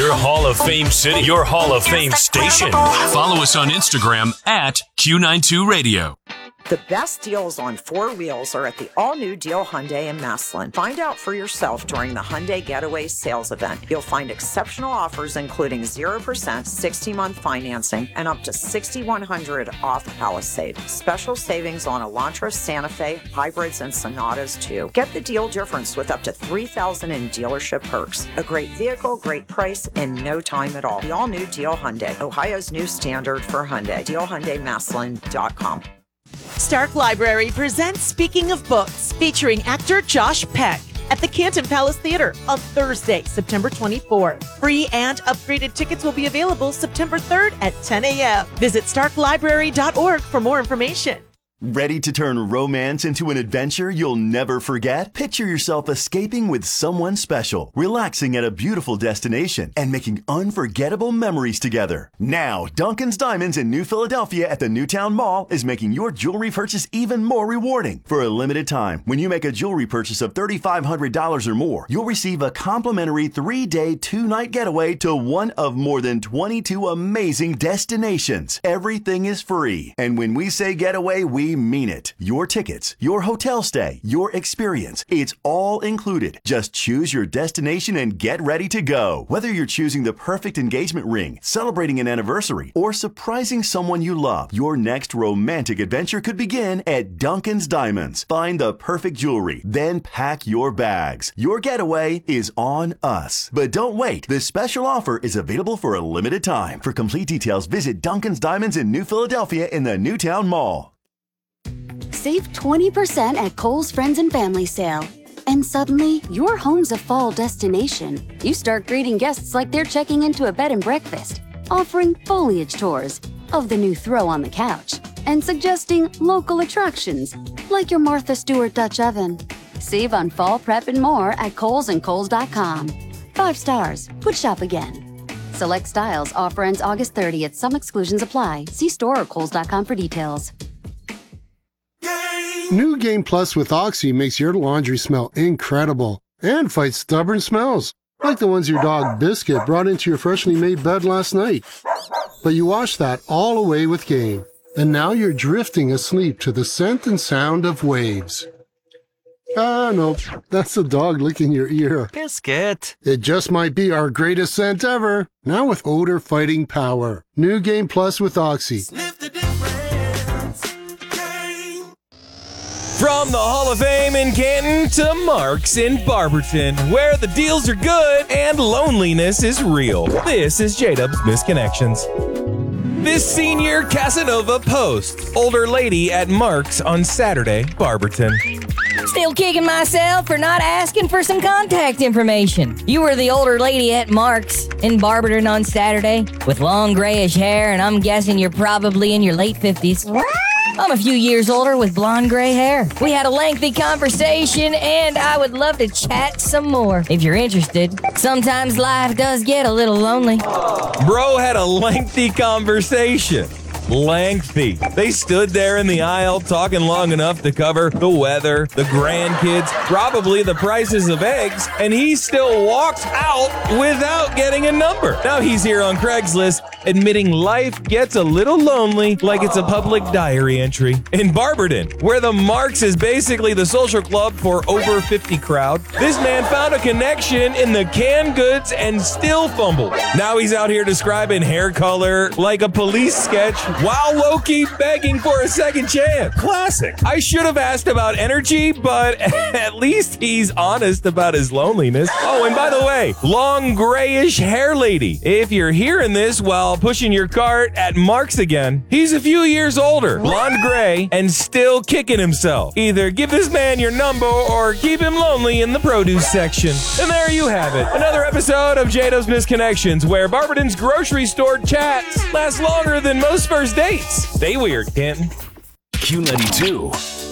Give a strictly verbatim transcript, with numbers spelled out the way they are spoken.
Your Hall of Fame city, your Hall of Fame station. Follow us on Instagram at Q ninety-two Radio. The best deals on four wheels are at the all-new Deal Hyundai in Massillon. Find out for yourself during the Hyundai Getaway sales event. You'll find exceptional offers including zero percent sixty-month financing and up to six thousand one hundred dollars off Palisade. Special savings on Elantra, Santa Fe, hybrids, and Sonatas too. Get the deal difference with up to three thousand dollars in dealership perks. A great vehicle, great price, in no time at all. The all-new Deal Hyundai, Ohio's new standard for Hyundai. Deal Hyundai Massillon dot com. Stark Library presents Speaking of Books, featuring actor Josh Peck at the Canton Palace Theater on Thursday, September twenty-fourth. Free and upgraded tickets will be available September third at ten a.m. Visit stark library dot org for more information. Ready to turn romance into an adventure you'll never forget? Picture yourself escaping with someone special, relaxing at a beautiful destination, and making unforgettable memories together. Now, Duncan's Diamonds in New Philadelphia at the Newtown Mall is making your jewelry purchase even more rewarding. For a limited time, when you make a jewelry purchase of three thousand five hundred dollars or more, you'll receive a complimentary three-day, two-night getaway to one of more than twenty-two amazing destinations. Everything is free. And when we say getaway, we mean it. Your tickets, your hotel stay, your experience, it's all included. Just choose your destination and get ready to go. Whether you're choosing the perfect engagement ring, celebrating an anniversary, or surprising someone you love, your next romantic adventure could begin at Duncan's Diamonds. Find the perfect jewelry, then pack your bags. Your getaway is on us. But don't wait. This special offer is available for a limited time. For complete details, visit Duncan's Diamonds in New Philadelphia in the Newtown Mall. Save twenty percent at Kohl's Friends and Family Sale. And suddenly, your home's a fall destination. You start greeting guests like they're checking into a bed and breakfast, offering foliage tours of the new throw on the couch, and suggesting local attractions like your Martha Stewart Dutch oven. Save on fall prep and more at Kohl's and Kohl's dot com. Five stars. Would shop again. Select styles. Offer ends August thirtieth. Some exclusions apply. See store or Kohl's dot com for details. New Game Plus with Oxy makes your laundry smell incredible and fights stubborn smells, like the ones your dog Biscuit brought into your freshly made bed last night. But you washed that all away with Game, and now you're drifting asleep to the scent and sound of waves. Ah, no, that's the dog licking your ear. Biscuit. It just might be our greatest scent ever, now with odor-fighting power. New Game Plus with Oxy. Sniff the difference. Game. From the Hall of Fame in Canton to Mark's in Barberton, where the deals are good and loneliness is real. This is J-Dub's Misconnections. This senior Casanova posts older lady at Mark's on Saturday, Barberton. Still kicking myself for not asking for some contact information. You were the older lady at Mark's in Barberton on Saturday with long grayish hair, and I'm guessing you're probably in your late fifties. I'm a few years older with blonde gray hair. We had a lengthy conversation, and I would love to chat some more if you're interested. Sometimes life does get a little lonely. Bro had a lengthy conversation. Lengthy. They stood there in the aisle talking long enough to cover the weather, the grandkids, probably the prices of eggs, and he still walked out without getting a number. Now he's here on Craigslist admitting life gets a little lonely, like it's a public diary entry. In Barberton, where the Marks is basically the social club for over fifty crowd, this man found a connection in the canned goods and still fumbled. Now he's out here describing hair color like a police sketch, while low-key begging for a second chance. Classic. I should have asked about energy, but at least he's honest about his loneliness. Oh, and by the way, long grayish hair lady. If you're hearing this while pushing your cart at Mark's again, he's a few years older, blonde gray, and still kicking himself. Either give this man your number or keep him lonely in the produce section. And there you have it. Another episode of J-Dub's Misconnections, where Barberton's grocery store chats last longer than most first dates. Stay weird, Canton. Q ninety-two.